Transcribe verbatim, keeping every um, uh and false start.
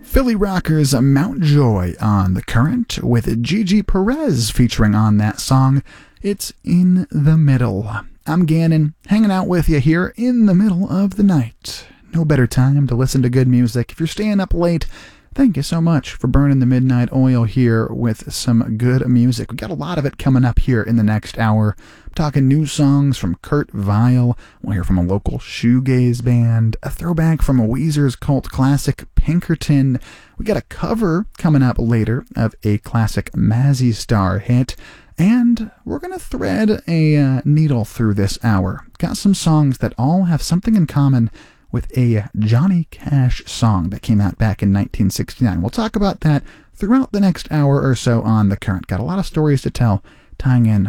Philly Rockers Mount Joy on The Current with Gigi Perez featuring on that song. It's In the Middle. I'm Gannon, hanging out with you here in the middle of the night. No better time to listen to good music. If you're staying up late, thank you so much for burning the midnight oil here with some good music. We got a lot of it coming up here in the next hour. I'm talking new songs from Kurt Vile. We'll hear from a local shoegaze band. A throwback from a Weezer's cult classic, Pinkerton. We got a cover coming up later of a classic Mazzy Star hit. And we're going to thread a uh, needle through this hour. Got some songs that all have something in common with a Johnny Cash song that came out back in nineteen sixty-nine. We'll talk about that throughout the next hour or so on The Current. Got a lot of stories to tell, tying in